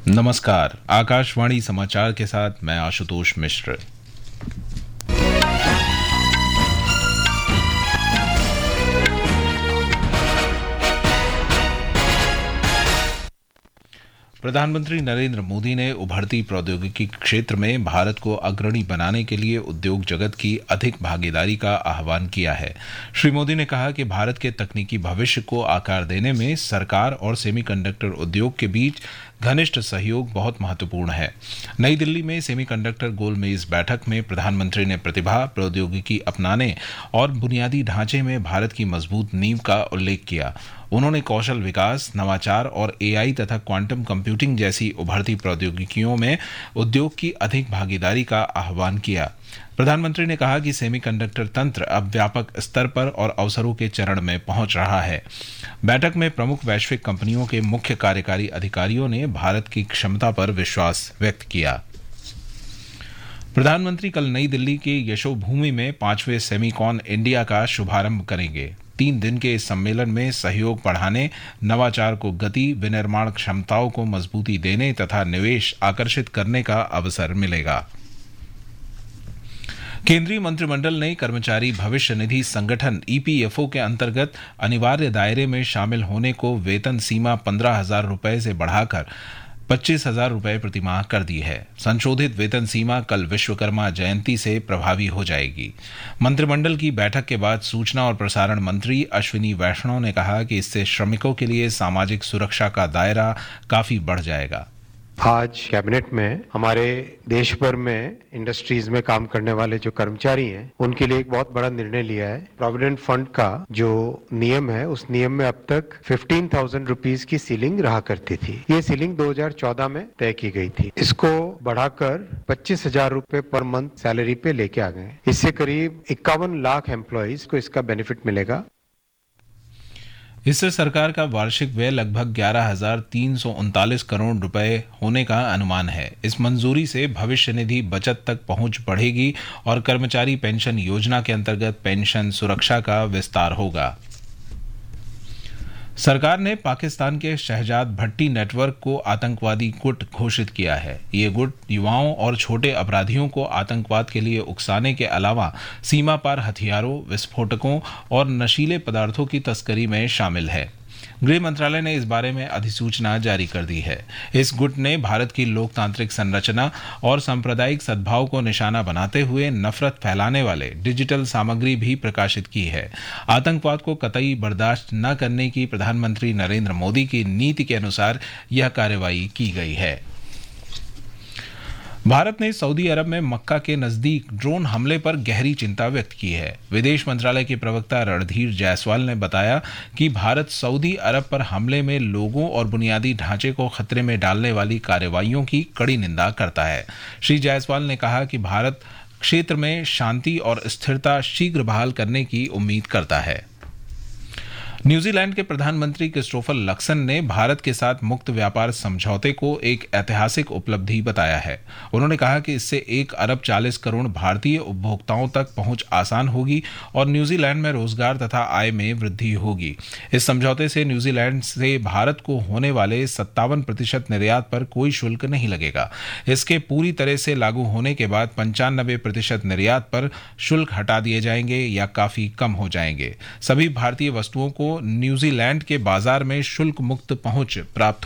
नमस्कार, आकाशवाणी समाचार के साथ मैं आशुतोष मिश्र। प्रधानमंत्री नरेंद्र मोदी ने उभरती प्रौद्योगिकी क्षेत्र में भारत को अग्रणी बनाने के लिए उद्योग जगत की अधिक भागीदारी का आह्वान किया है। श्री मोदी ने कहा कि भारत के तकनीकी भविष्य को आकार देने में सरकार और सेमीकंडक्टर उद्योग के बीच घनिष्ठ सहयोग बहुत महत्वपूर्ण है। नई दिल्ली में सेमीकंडक्टर गोलमेज बैठक में प्रधानमंत्री ने प्रतिभा, प्रौद्योगिकी अपनाने और बुनियादी ढांचे में भारत की मजबूत नींव का उल्लेख किया। उन्होंने कौशल विकास, नवाचार और एआई तथा क्वांटम कंप्यूटिंग जैसी उभरती प्रौद्योगिकियों में उद्योग की अधिक भागीदारी का आह्वान किया। प्रधानमंत्री ने कहा कि सेमीकंडक्टर तंत्र अब व्यापक स्तर पर और अवसरों के चरण में पहुंच रहा है। बैठक में प्रमुख वैश्विक कंपनियों के मुख्य कार्यकारी अधिकारियों ने भारत की क्षमता पर विश्वास व्यक्त किया। प्रधानमंत्री कल नई दिल्ली के यशोभूमि में 5वें सेमीकॉन इंडिया का शुभारंभ करेंगे। 3 दिन के इस सम्मेलन में सहयोग बढ़ाने, नवाचार को गति, विनिर्माण क्षमताओं को मजबूती देने तथा निवेश आकर्षित करने का अवसर मिलेगा। केंद्रीय मंत्रिमंडल ने कर्मचारी भविष्य निधि संगठन ईपीएफओ के अंतर्गत अनिवार्य दायरे में शामिल होने को वेतन सीमा 15,000 रुपये से बढ़ाकर 25,000 रुपये प्रतिमाह कर दी है। संशोधित वेतन सीमा कल विश्वकर्मा जयंती से प्रभावी हो जाएगी। मंत्रिमंडल की बैठक के बाद सूचना और प्रसारण मंत्री अश्विनी वैष्णव ने कहा कि इससे श्रमिकों के लिए सामाजिक सुरक्षा का दायरा काफी बढ़ जाएगा। आज कैबिनेट में हमारे देश भर में इंडस्ट्रीज में काम करने वाले जो कर्मचारी हैं उनके लिए एक बहुत बड़ा निर्णय लिया है। प्रोविडेंट फंड का जो नियम है उस नियम में अब तक 15,000 रुपीज की सीलिंग रहा करती थी। ये सीलिंग 2014 में तय की गई थी। इसको बढ़ाकर 25,000 रुपए पर मंथ सैलरी पे लेके आ गए। इससे करीब 51 लाख एम्प्लॉइज को इसका बेनिफिट मिलेगा। इससे सरकार का वार्षिक व्यय लगभग 11,339 करोड़ रुपए होने का अनुमान है। इस मंजूरी से भविष्य निधि बचत तक पहुंच बढ़ेगी और कर्मचारी पेंशन योजना के अंतर्गत पेंशन सुरक्षा का विस्तार होगा। सरकार ने पाकिस्तान के शहजाद भट्टी नेटवर्क को आतंकवादी गुट घोषित किया है। ये गुट युवाओं और छोटे अपराधियों को आतंकवाद के लिए उकसाने के अलावा सीमा पार हथियारों, विस्फोटकों और नशीले पदार्थों की तस्करी में शामिल है। गृह मंत्रालय ने इस बारे में अधिसूचना जारी कर दी है। इस गुट ने भारत की लोकतांत्रिक संरचना और सांप्रदायिक सद्भाव को निशाना बनाते हुए नफरत फैलाने वाले डिजिटल सामग्री भी प्रकाशित की है। आतंकवाद को कतई बर्दाश्त न करने की प्रधानमंत्री नरेंद्र मोदी की नीति के अनुसार यह कार्रवाई की गई है। भारत ने सऊदी अरब में मक्का के नजदीक ड्रोन हमले पर गहरी चिंता व्यक्त की है। विदेश मंत्रालय के प्रवक्ता रणधीर जायसवाल ने बताया कि भारत सऊदी अरब पर हमले में लोगों और बुनियादी ढांचे को खतरे में डालने वाली कार्रवाइयों की कड़ी निंदा करता है। श्री जायसवाल ने कहा कि भारत क्षेत्र में शांति और स्थिरता शीघ्र बहाल करने की उम्मीद करता है। न्यूजीलैंड के प्रधानमंत्री क्रिस्टोफर लक्सन ने भारत के साथ मुक्त व्यापार समझौते को एक ऐतिहासिक उपलब्धि बताया है। उन्होंने कहा कि इससे 1 अरब 40 करोड़ भारतीय उपभोक्ताओं तक पहुंच आसान होगी और न्यूजीलैंड में रोजगार तथा आय में वृद्धि होगी। इस समझौते से न्यूजीलैंड से भारत को होने वाले 57% निर्यात पर कोई शुल्क नहीं लगेगा। इसके पूरी तरह से लागू होने के बाद 95% निर्यात पर शुल्क हटा दिए जाएंगे या काफी कम हो जाएंगे। सभी भारतीय वस्तुओं को न्यूजीलैंड के बाजार में शुल्क मुक्त पहुंच प्राप्त